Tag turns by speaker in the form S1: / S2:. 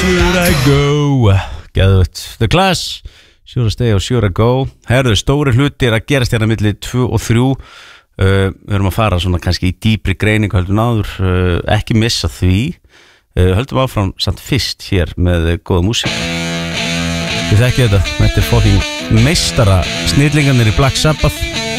S1: Should I go? Geðvett. The Clash, Should I stay or should I go? Herðu, stóri hlutir að gerast hérna milli 2 og 3. Við erum að fara svona kannski í dýpri greiningu heldur náður, ekki missa því. Höldum áfram samt fyrst hér með góða músík. Þið þekkið þetta er fucking meistara snillingarnir í Black Sabbath.